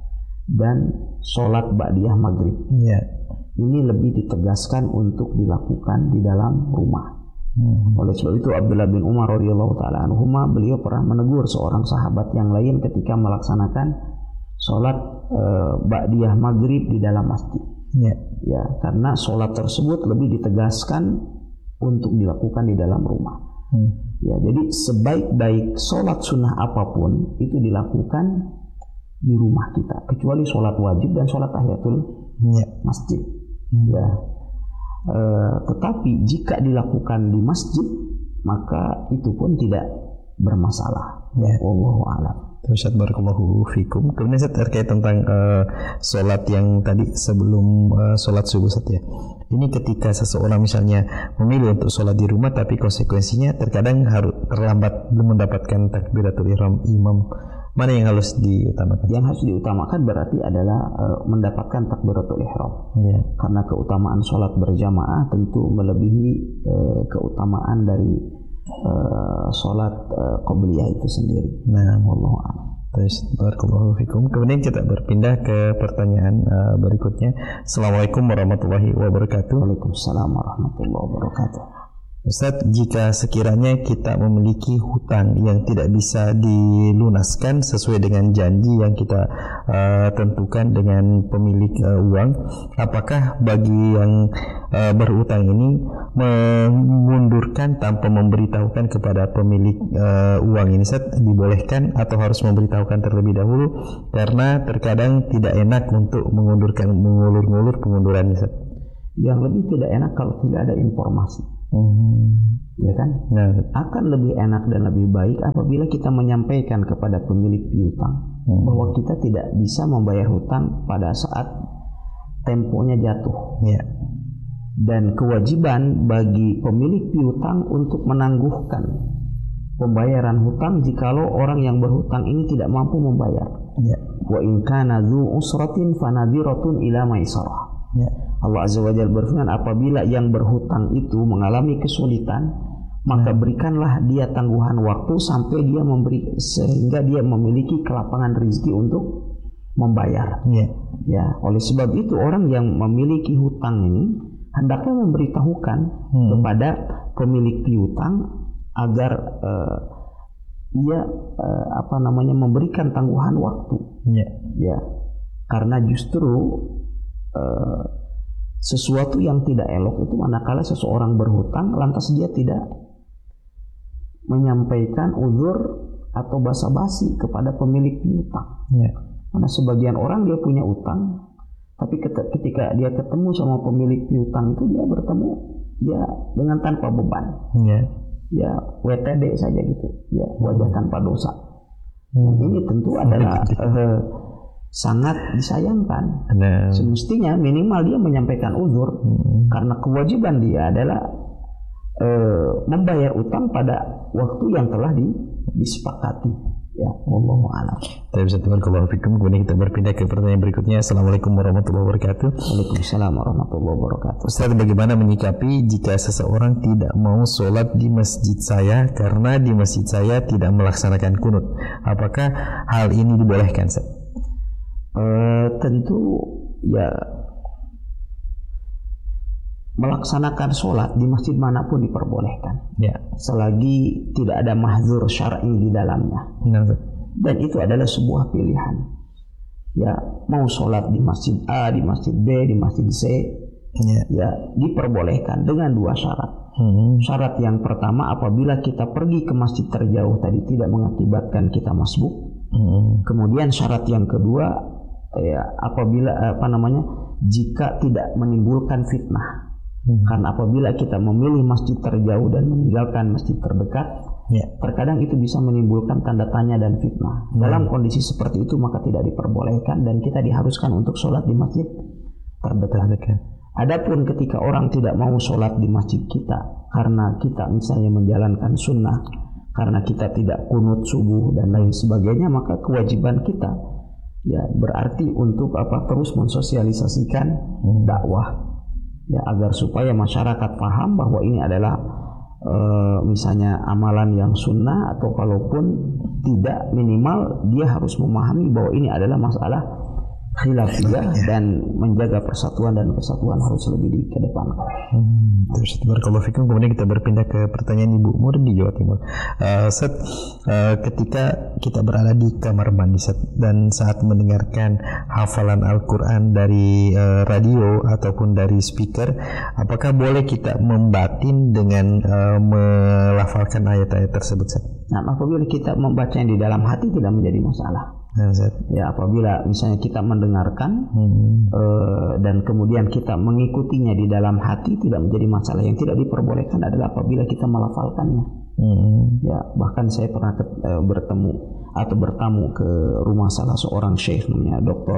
dan sholat ba'diyah maghrib. Yeah. Ini lebih ditegaskan untuk dilakukan di dalam rumah. Hmm. Oleh sebab itu Abdullah bin Umar radhiyallahu taala anhuma, beliau pernah menegur seorang sahabat yang lain ketika melaksanakan sholat e, ba'diyah maghrib di dalam masjid. Yeah. Ya, karena sholat tersebut lebih ditegaskan untuk dilakukan di dalam rumah. Hmm. Ya, jadi sebaik-baik sholat sunnah apapun itu dilakukan di rumah kita, kecuali sholat wajib dan sholat tahiyatul ya. masjid. Hmm. Ya, e, tetapi jika dilakukan di masjid maka itu pun tidak bermasalah. Ya. Wallahu a'lam. Ustaz barakallahu fikum. Kemudian saya terkait tentang uh, sholat yang tadi sebelum uh, sholat subuh, Ustaz, ya. Ini ketika seseorang misalnya memilih untuk sholat di rumah, tapi konsekuensinya terkadang harus terlambat mendapatkan takbiratul ihram imam. Mana yang harus diutamakan? Yang harus diutamakan berarti adalah uh, mendapatkan takbiratul ihram. Yeah. Karena keutamaan sholat berjamaah tentu melebihi uh, keutamaan dari Uh, sholat uh, qabliyah itu sendiri. Nah, wallahu a'lam. Barakallahu fikum. Kemudian kita berpindah ke pertanyaan uh, berikutnya. Assalamualaikum warahmatullahi wabarakatuh. Waalaikumsalam warahmatullahi wabarakatuh. Ustaz, jika sekiranya kita memiliki hutang yang tidak bisa dilunaskan sesuai dengan janji yang kita uh, tentukan dengan pemilik uh, uang, apakah bagi yang uh, berhutang ini memundurkan tanpa memberitahukan kepada pemilik uh, uang ini, Ustaz, dibolehkan atau harus memberitahukan terlebih dahulu? Karena terkadang tidak enak untuk mengundurkan, mengulur-ngulur pengunduran, Ustaz. Yang lebih tidak enak kalau tidak ada informasi. Hmm. Ya kan? Nah, akan lebih enak dan lebih baik apabila kita menyampaikan kepada pemilik piutang hmm. bahwa kita tidak bisa membayar hutang pada saat temponya jatuh. Ya. Dan kewajiban bagi pemilik piutang untuk menangguhkan pembayaran hutang jikalau orang yang berhutang ini tidak mampu membayar. Ya. Wa in kana dzu usratin fanadhiratun ila maisarah. Ya. Allah Azza wa Jalla berfirman, apabila yang berhutang itu mengalami kesulitan, maka berikanlah dia tangguhan waktu sampai dia memberi, sehingga dia memiliki kelapangan rezeki untuk membayar. Ya. Ya, oleh sebab itu orang yang memiliki hutang ini hendaknya memberitahukan hmm. kepada pemilik piutang agar uh, ia uh, apa namanya memberikan tangguhan waktu. Ya. Ya, karena justru uh, sesuatu yang tidak elok itu manakala seseorang berhutang lantas dia tidak menyampaikan uzur atau basa-basi kepada pemilik piutang. Ya. Karena sebagian orang dia punya utang, tapi ketika dia ketemu sama pemilik piutang itu dia bertemu ya dengan tanpa beban. Ya. Ya W T D saja gitu. Ya, wajah tanpa dosa. Hmm. Yang ini tentu adalah uh, sangat disayangkan. Nah. Semestinya minimal dia menyampaikan uzur hmm. karena kewajiban dia adalah e, membayar utang pada waktu yang telah di, disepakati. Ya, wallahu a'lam. Tapi bisa barakallahu fikum. Kemudian kita berpindah ke pertanyaan berikutnya. Assalamualaikum warahmatullahi wabarakatuh. Waalaikumsalam warahmatullahi wabarakatuh. Ustaz, bagaimana menyikapi jika seseorang tidak mau sholat di masjid saya karena di masjid saya tidak melaksanakan kunut? Apakah hal ini dibolehkan, Ustaz? Uh, tentu ya melaksanakan sholat di masjid manapun diperbolehkan ya, selagi tidak ada mahzur syar'i di dalamnya. Nah. Dan itu adalah sebuah pilihan. Ya, mau sholat di masjid A, di masjid B, di masjid C, ya, ya diperbolehkan dengan dua syarat. Hmm. Syarat yang pertama, apabila kita pergi ke masjid terjauh tadi tidak mengakibatkan kita masbuk. Hmm. Kemudian syarat yang kedua, ya apabila apa namanya jika tidak menimbulkan fitnah. Hmm. Karena apabila kita memilih masjid terjauh dan meninggalkan masjid terdekat, ya, terkadang itu bisa menimbulkan tanda tanya dan fitnah. Hmm. Dalam kondisi seperti itu maka tidak diperbolehkan dan kita diharuskan untuk sholat di masjid terdekat. Adapun ketika orang tidak mau sholat di masjid kita karena kita misalnya menjalankan sunnah, karena kita tidak kunut subuh dan lain sebagainya, maka kewajiban kita ya berarti untuk apa terus mensosialisasikan hmm. dakwah ya agar supaya masyarakat paham bahwa ini adalah e, misalnya amalan yang sunnah, atau kalaupun tidak minimal dia harus memahami bahwa ini adalah masalah khilafiyah dan menjaga persatuan dan kesatuan harus lebih dikedepankan. Hmm, terus barakallahu fikum. Kemudian kita berpindah ke pertanyaan Ibu Mur di Jawa Timur. Uh, Set, uh, ketika kita berada di kamar mandi Set, dan saat mendengarkan hafalan Al-Quran dari uh, radio ataupun dari speaker, apakah boleh kita membatin dengan uh, melafalkan ayat-ayat tersebut, Set? Nah, apabila kita membacanya di dalam hati tidak menjadi masalah. Nah, ya apabila misalnya kita mendengarkan hmm. uh, dan kemudian kita mengikutinya di dalam hati tidak menjadi masalah. Yang tidak diperbolehkan adalah apabila kita melafalkannya. Hmm. Ya bahkan saya pernah ke, uh, bertemu atau bertamu ke rumah salah seorang syekh namanya Doktor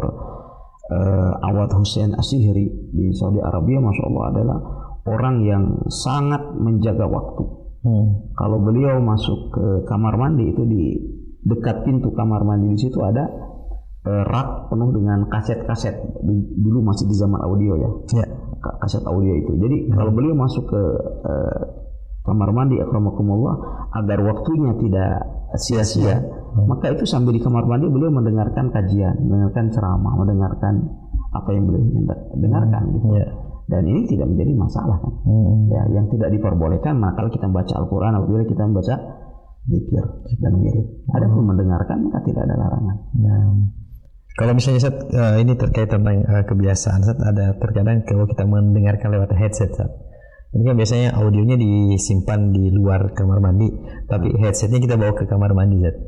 uh, Awad Hussein Asihri di Saudi Arabia. Masya Allah, adalah orang yang sangat menjaga waktu. Hmm. Kalau beliau masuk ke kamar mandi itu di dekat pintu kamar mandi di situ ada uh, rak penuh dengan kaset-kaset. Dulu masih di zaman audio ya, ya. Kaset audio itu. Jadi hmm. kalau beliau masuk ke uh, kamar mandi, akramakumullah, agar waktunya tidak sia-sia, hmm. maka itu sambil di kamar mandi beliau mendengarkan kajian, mendengarkan ceramah, mendengarkan apa yang beliau ingin dengarkan gitu. Ya. dan ini tidak menjadi masalah kan. Hmm. Ya, yang tidak diperbolehkan manakala kita membaca Al-Qur'an apabila kita membaca zikir dan wirid. Adapun hmm. mendengarkan maka tidak ada larangan. Nah, kalau misalnya Ustaz, uh, ini terkait tentang uh, kebiasaan Ustaz, ada terkadang kalau kita mendengarkan lewat headset Ustaz. Ini kan biasanya audionya disimpan di luar kamar mandi, tapi headsetnya kita bawa ke kamar mandi Ustaz.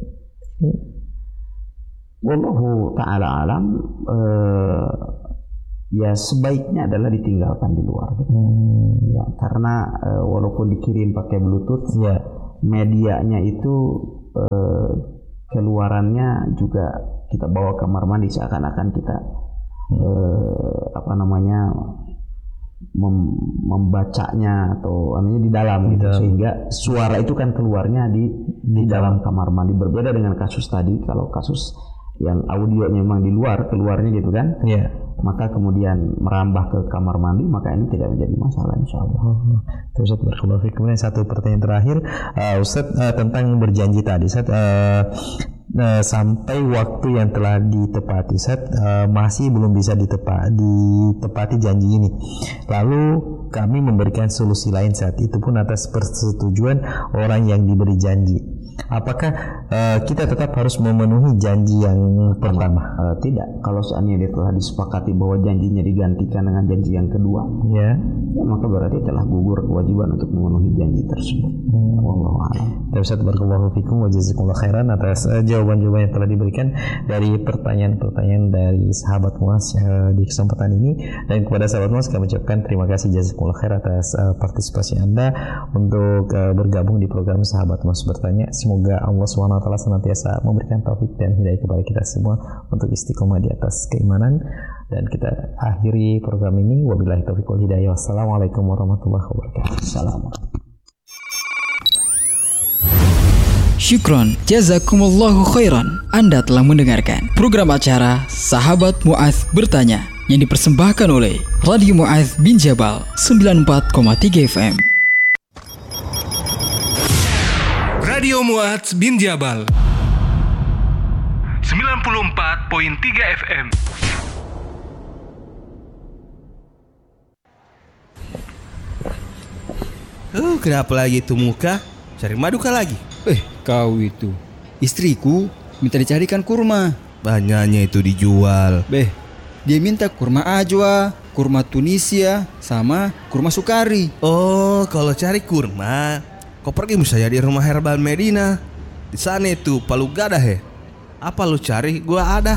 Wallahu ta'ala alam, uh, ya sebaiknya adalah ditinggalkan di luar gitu. Hmm. Ya, karena uh, walaupun dikirim pakai Bluetooth, ya medianya itu uh, keluarannya juga kita bawa ke kamar mandi seakan-akan kita hmm. uh, apa namanya mem- membacanya atau namanya di dalam gitu, dalam. Sehingga suara itu kan keluarnya di di dalam kamar mandi. Berbeda dengan kasus tadi, kalau kasus yang audionya memang di luar, keluarnya gitu kan, yeah. maka kemudian merambah ke kamar mandi, maka ini tidak menjadi masalah insyaallah. Oh, terus Ustaz barakallahu fiik. Kemudian satu pertanyaan terakhir, uh, Ustaz, uh, tentang berjanji tadi Ustaz, uh, uh, sampai waktu yang telah ditepati Ustaz, uh, masih belum bisa ditepa, ditepati janji ini. Lalu kami memberikan solusi lain saat itu pun atas persetujuan orang yang diberi janji. Apakah uh, kita tetap harus memenuhi janji yang pertama? Uh, tidak. Kalau seandainya dia telah disepakati bahwa janjinya digantikan dengan janji yang kedua, ya, ya maka berarti telah gugur kewajiban untuk memenuhi janji tersebut. Hmm. Wallahu a'lam. Ustaz barakallahu fikum wa jazakumullah khairan atas uh, jawaban-jawaban yang telah diberikan dari pertanyaan-pertanyaan dari sahabat Muaz uh, di kesempatan ini. Dan kepada sahabat Muaz kami ucapkan terima kasih jazakumullah khair atas uh, partisipasi Anda untuk uh, bergabung di program Sahabat Muaz Bertanya. Semoga Allah subhanahu wa taala senantiasa memberikan taufik dan hidayah kepada kita semua untuk istiqomah di atas keimanan. Dan kita akhiri program ini. Wabillahi taufiq wal hidayah. Wassalamualaikum warahmatullahi wabarakatuh. Assalamualaikum. Syukron, jazakumullahu khairan. Anda telah mendengarkan program acara Sahabat Muaz Bertanya yang dipersembahkan oleh Radio Muaz bin Jabal sembilan puluh empat koma tiga F M. Radio Muaz bin Jabal sembilan puluh empat koma tiga F M. Uh, kenapa lagi itu muka? Cari madu kah lagi? Eh, kau itu istriku minta dicarikan kurma. Banyaknya itu dijual. Beh, dia minta kurma ajwa, kurma Tunisia, sama kurma sukari. Oh, kalau cari kurma, kau pergi misalnya di rumah Herbal Medina. Di sana itu palu gada he. Apa lu cari? Gua ada.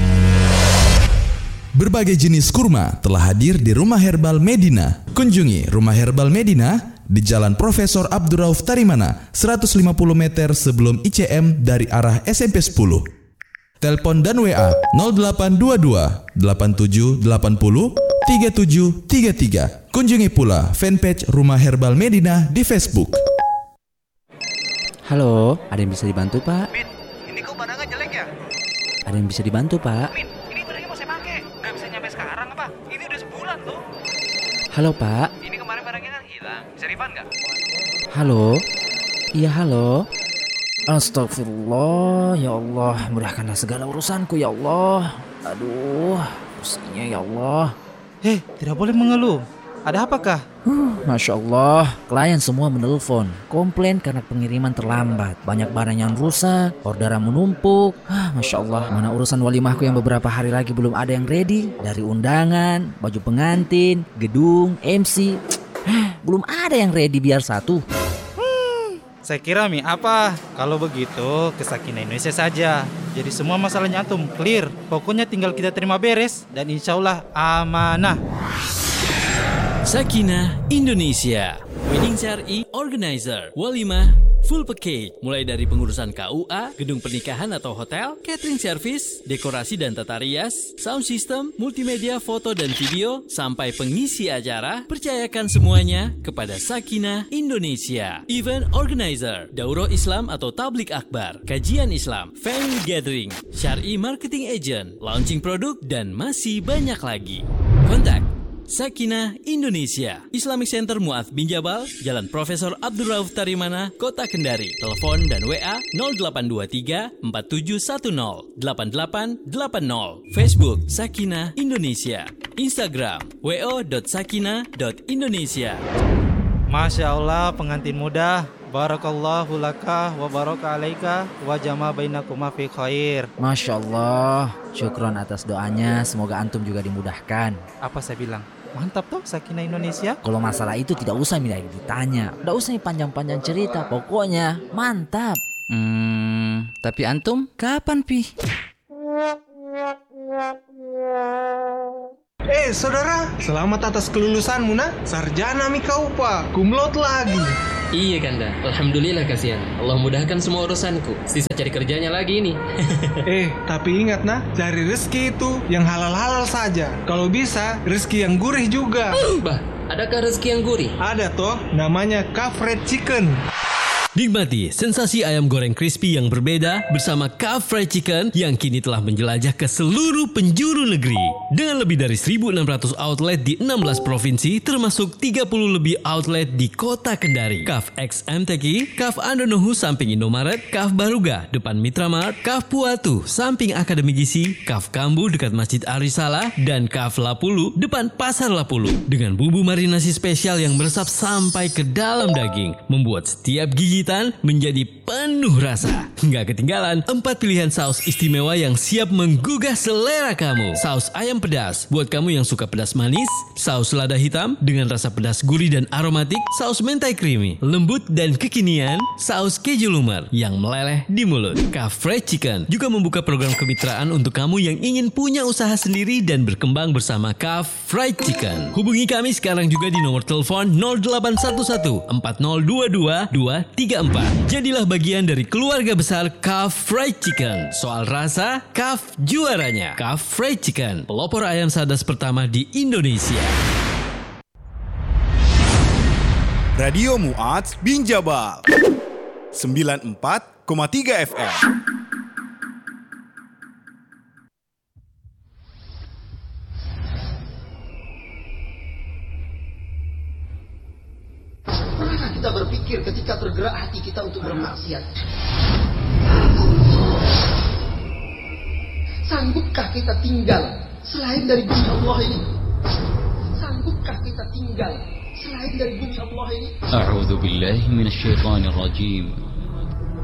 Berbagai jenis kurma telah hadir di Rumah Herbal Medina. Kunjungi Rumah Herbal Medina di Jalan Profesor Abdurrauf Tarimana, seratus lima puluh meter sebelum I C M dari arah S M P sepuluh. Telepon dan W A nol delapan dua dua delapan tujuh delapan nol tiga tujuh tiga tiga. Kunjungi pula fanpage Rumah Herbal Medina di Facebook. Halo, ada yang bisa dibantu Pak? Min, ini kok barangnya jelek ya? Ada yang bisa dibantu Pak? Min, ini barangnya mau saya pakai, nggak bisa nyampe sekarang apa? Ini udah sebulan loh. Halo Pak. Ini kemarin barangnya kan hilang, bisa refund nggak? Halo, iya halo. Astagfirullah, ya Allah, mudahkanlah segala urusanku ya Allah. Aduh, pusingnya ya Allah. Hei, tidak boleh mengeluh. Ada apakah? Huh, Masya Allah, klien semua menelpon, komplain karena pengiriman terlambat, banyak barang yang rusak, orderan menumpuk. Ah, Masya Allah, mana urusan walimahku yang beberapa hari lagi belum ada yang ready, dari undangan, baju pengantin, gedung, M C, belum ada yang ready biar satu. Hmm, saya kira Mi apa? Kalau begitu ke Sakinah Indonesia saja. Jadi semua masalahnya antum clear. Pokoknya tinggal kita terima beres dan insya Allah amanah. Sakinah Indonesia, Wedding Syar'i Organizer, Walimah, Full Package, mulai dari pengurusan K U A, gedung pernikahan atau hotel, catering service, dekorasi dan tata rias, sound system, multimedia foto dan video, sampai pengisi acara, percayakan semuanya kepada Sakinah Indonesia. Event Organizer, Daurah Islam atau Tablik Akbar, kajian Islam, family gathering, Syar'i Marketing Agent, launching produk, dan masih banyak lagi. Kontak Sakinah Indonesia, Islamic Center Muaz bin Jabal, Jalan Profesor Abdurrauf Tarimana, Kota Kendari. Telepon dan W A nol delapan dua tiga empat tujuh satu nol delapan delapan delapan nol. Facebook Sakinah Indonesia. Instagram w o dot sakina dot indonesia. Masya Allah pengantin muda, barakallahu laka wa baraka alaika wa jama bainakuma fi khair. Masya Allah, syukron atas doanya, semoga antum juga dimudahkan. Apa saya bilang? Mantap toh Sakinah Indonesia. Kalau masalah itu tidak usah minta ditanya, tidak usah panjang-panjang cerita, pokoknya mantap. Hmm, tapi antum kapan pi? Eh saudara, selamat atas kelulusanmu nak. Sarjana mi kau pak, kumlot lagi. Iya Kanda, alhamdulillah kasihan. Allah mudahkan semua urusanku. Sisa cari kerjanya lagi ini. Eh, tapi ingat nah, cari rezeki itu yang halal-halal saja. Kalau bisa, rezeki yang gurih juga. Bah, adakah rezeki yang gurih? Ada toh, namanya Kaf Fried Chicken. Nikmati sensasi ayam goreng crispy yang berbeda bersama Kaf Fried Chicken yang kini telah menjelajah ke seluruh penjuru negeri. Dengan lebih dari seribu enam ratus outlet di enam belas provinsi termasuk tiga puluh lebih outlet di kota Kendari. Kaf X M T Q, Kaf Andonohu samping Indomaret, Kaf Baruga depan Mitramart, Kaf Puatu samping Akademi Gizi, Kaf Kambu dekat Masjid Arisala, dan Kaf Lapulu depan Pasar Lapulu. Dengan bumbu marinasi spesial yang meresap sampai ke dalam daging, membuat setiap gigi menjadi penuh rasa. Nggak ketinggalan empat pilihan saus istimewa yang siap menggugah selera kamu. Saus ayam pedas buat kamu yang suka pedas manis, saus lada hitam dengan rasa pedas gurih dan aromatik, saus mentai creamy, lembut dan kekinian, saus keju lumer yang meleleh di mulut. Kaf Fried Chicken juga membuka program kemitraan untuk kamu yang ingin punya usaha sendiri dan berkembang bersama Kaf Fried Chicken. Hubungi kami sekarang juga di nomor telepon nol delapan satu satu empat nol dua dua dua tiga empat. Jadilah bagian dari keluarga besar Kaf Fried Chicken. Soal rasa, Kaf juaranya. Kaf Fried Chicken, pelopor ayam sadas pertama di Indonesia. Radio Mu'adz Binjabal sembilan puluh empat koma tiga F M. Pernahkah kita berpikir ketika tergerak hati kita untuk bermaksiat? Sanggupkah kita tinggal selain dari bumi Allah ini? Sanggupkah kita tinggal selain dari bumi Allah ini? A'udzu billahi minasyaitonir rajim.